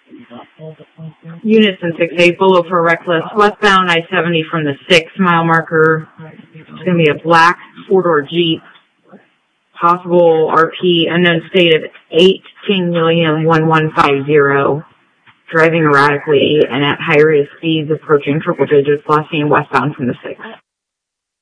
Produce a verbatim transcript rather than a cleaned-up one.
Units in six eight below for reckless. Westbound I seventy from the six mile marker. It's going to be a black four-door Jeep. Possible R P, unknown state of eighteen million one one five zero. Driving erratically and at high rate of speeds approaching triple digits, last seen westbound from the six.